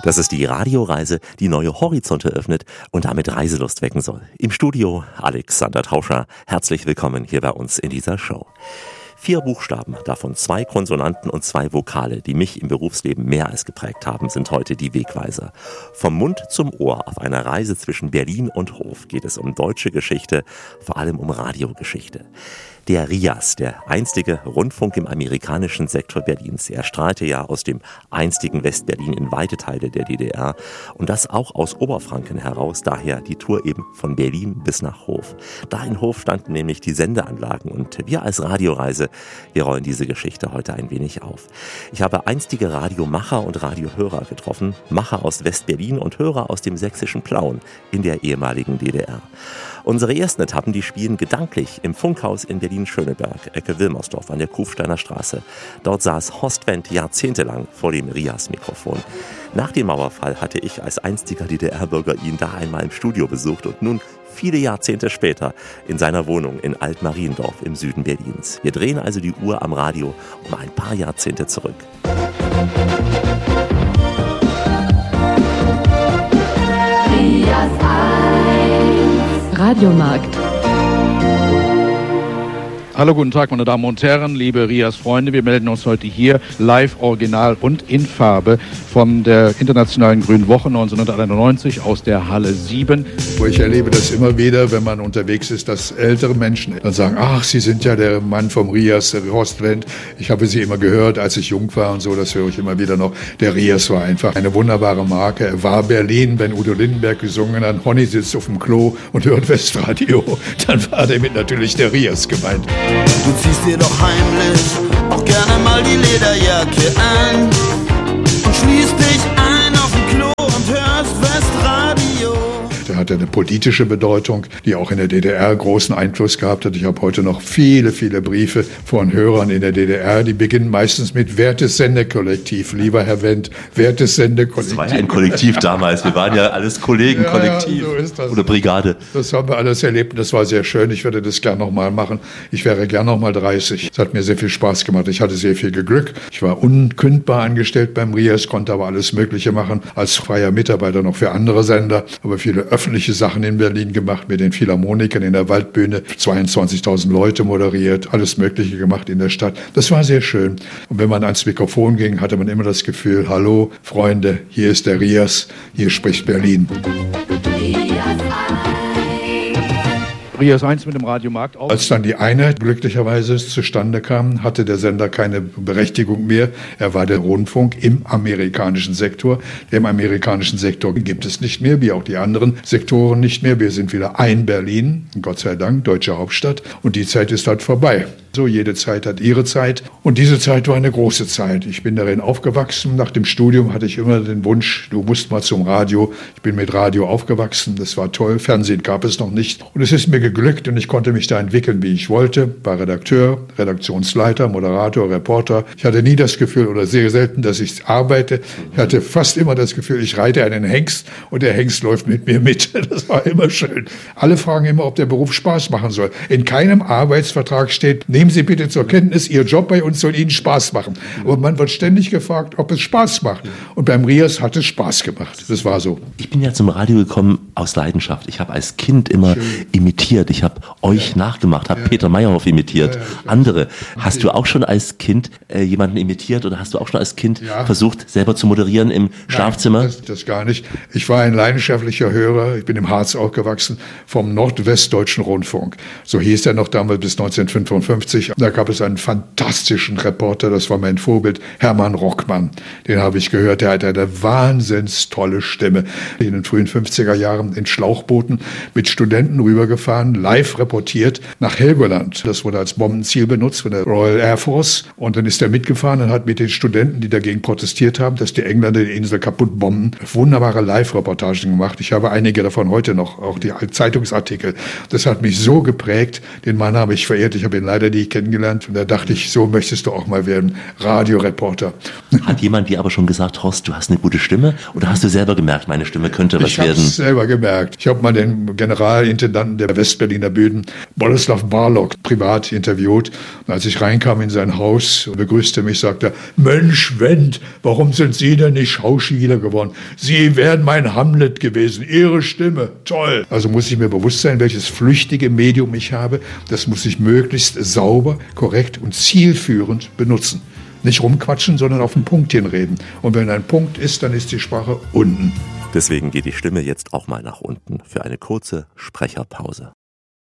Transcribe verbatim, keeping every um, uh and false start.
Das ist die Radioreise, die neue Horizonte öffnet und damit Reiselust wecken soll. Im Studio Alexander Tauscher. Herzlich willkommen hier bei uns in dieser Show. Vier Buchstaben, davon zwei Konsonanten und zwei Vokale, die mich im Berufsleben mehr als geprägt haben, sind heute die Wegweiser. Vom Mund zum Ohr auf einer Reise zwischen Berlin und Hof geht es um deutsche Geschichte, vor allem um Radiogeschichte. Der R I A S, der einstige Rundfunk im amerikanischen Sektor Berlins. Er strahlte ja aus dem einstigen Westberlin in weite Teile der D D R und das auch aus Oberfranken heraus, daher die Tour eben von Berlin bis nach Hof. Da in Hof standen nämlich die Sendeanlagen und wir als Radioreise, wir rollen diese Geschichte heute ein wenig auf. Ich habe einstige Radiomacher und Radiohörer getroffen, Macher aus Westberlin und Hörer aus dem sächsischen Plauen in der ehemaligen D D R. Unsere ersten Etappen, die spielen gedanklich im Funkhaus in Berlin-Schöneberg, Ecke Wilmersdorf an der Kufsteiner Straße. Dort saß Horst Wendt jahrzehntelang vor dem R I A S-Mikrofon. Nach dem Mauerfall hatte ich als einstiger D D R-Bürger ihn da einmal im Studio besucht und nun viele Jahrzehnte später in seiner Wohnung in Altmariendorf im Süden Berlins. Wir drehen also die Uhr am Radio um ein paar Jahrzehnte zurück. Radiomarkt. Hallo, guten Tag, meine Damen und Herren, liebe R I A S-Freunde. Wir melden uns heute hier live, original und in Farbe von der Internationalen Grünen Woche neunzehnhunderteinundneunzig aus der Halle sieben. Ich erlebe das immer wieder, wenn man unterwegs ist, dass ältere Menschen dann sagen, ach, Sie sind ja der Mann vom R I A S, der Horst Wendt. Ich habe Sie immer gehört, als ich jung war und so, das höre ich immer wieder noch. Der R I A S war einfach eine wunderbare Marke. Er war Berlin, wenn Udo Lindenberg gesungen hat, Honey sitzt auf dem Klo und hört Westradio, dann war damit natürlich der R I A S gemeint. Du ziehst dir doch heimlich auch gerne mal die Lederjacke an und schließt dich ein auf dem Klo und hörst Westradio. Der hatte eine politische Bedeutung, die auch in der D D R großen Einfluss gehabt hat. Ich habe heute noch viele, viele Briefe von Hörern in der D D R, die beginnen meistens mit Wertes Sendekollektiv. Lieber Herr Wendt, Wertes Sendekollektiv. Das war ja ein Kollektiv damals. Wir waren ja alles Kollegen, Kollektiv ja, ja, so ist das. Oder Brigade. Das haben wir alles erlebt und das war sehr schön. Ich würde das gern nochmal machen. Ich wäre gern nochmal dreißig. Es hat mir sehr viel Spaß gemacht. Ich hatte sehr viel Glück. Ich war unkündbar angestellt beim R I A S, konnte aber alles Mögliche machen. Als freier Mitarbeiter noch für andere Sender, aber viele öffentliche Sachen in Berlin gemacht, mit den Philharmonikern in der Waldbühne, zweiundzwanzigtausend Leute moderiert, alles Mögliche gemacht in der Stadt. Das war sehr schön. Und wenn man ans Mikrofon ging, hatte man immer das Gefühl, hallo Freunde, hier ist der R I A S, hier spricht Berlin. R I A S eins mit dem Radiomarkt auf. Als dann die Einheit glücklicherweise zustande kam, hatte der Sender keine Berechtigung mehr. Er war der Rundfunk im amerikanischen Sektor. Dem amerikanischen Sektor gibt es nicht mehr, wie auch die anderen Sektoren nicht mehr. Wir sind wieder ein Berlin, Gott sei Dank, deutsche Hauptstadt. Und die Zeit ist halt vorbei. So, jede Zeit hat ihre Zeit. Und diese Zeit war eine große Zeit. Ich bin darin aufgewachsen. Nach dem Studium hatte ich immer den Wunsch, du musst mal zum Radio. Ich bin mit Radio aufgewachsen. Das war toll. Fernsehen gab es noch nicht. Und es ist mir geglückt und ich konnte mich da entwickeln, wie ich wollte. War Redakteur, Redaktionsleiter, Moderator, Reporter. Ich hatte nie das Gefühl oder sehr selten, dass ich arbeite. Ich hatte fast immer das Gefühl, ich reite einen Hengst und der Hengst läuft mit mir mit. Das war immer schön. Alle fragen immer, ob der Beruf Spaß machen soll. In keinem Arbeitsvertrag steht, nehmen Sie bitte zur Kenntnis, Ihr Job bei uns soll Ihnen Spaß machen. Aber man wird ständig gefragt, ob es Spaß macht. Und beim R I A S hat es Spaß gemacht. Das war so. Ich bin ja zum Radio gekommen aus Leidenschaft. Ich habe als Kind immer Schön. imitiert. Ich habe euch ja. nachgemacht, habe ja. Peter Meyerhoff imitiert, ja, ja, andere. Hast du auch schon als Kind äh, jemanden imitiert oder hast du auch schon als Kind ja. versucht, selber zu moderieren im Nein, Schlafzimmer? Das, das gar nicht. Ich war ein leidenschaftlicher Hörer. Ich bin im Harz aufgewachsen, vom Nordwestdeutschen Rundfunk. So hieß er noch damals bis neunzehnhundertfünfundfünfzig. Da gab es einen fantastischen Reporter, das war mein Vorbild, Hermann Rockmann. Den habe ich gehört, der hatte eine wahnsinns tolle Stimme. In den frühen fünfziger Jahren in Schlauchbooten mit Studenten rübergefahren, live reportiert nach Helgoland. Das wurde als Bombenziel benutzt von der Royal Air Force. Und dann ist er mitgefahren und hat mit den Studenten, die dagegen protestiert haben, dass die Engländer die Insel kaputt bomben, wunderbare Live-Reportagen gemacht. Ich habe einige davon heute noch, auch die Zeitungsartikel. Das hat mich so geprägt. Den Mann habe ich verehrt. Ich habe ihn leider nie Akademie kennengelernt und da dachte ich, so möchtest du auch mal werden, Radioreporter. Hat jemand dir aber schon gesagt, Horst, du hast eine gute Stimme? Oder hast du selber gemerkt, meine Stimme könnte was ich werden? Ich habe es selber gemerkt. Ich habe mal den Generalintendanten der Westberliner Bühnen, Boleslav Barlock, privat interviewt. Und als ich reinkam in sein Haus und begrüßte mich, sagte er, Mensch, Wendt, warum sind Sie denn nicht Schauspieler geworden? Sie wären mein Hamlet gewesen, Ihre Stimme, toll. Also muss ich mir bewusst sein, welches flüchtige Medium ich habe. Das muss ich möglichst sauber, korrekt und zielführend benutzen. Nicht rumquatschen, sondern auf den Punkt hinreden. Und wenn ein Punkt ist, dann ist die Sprache unten. Deswegen geht die Stimme jetzt auch mal nach unten für eine kurze Sprecherpause.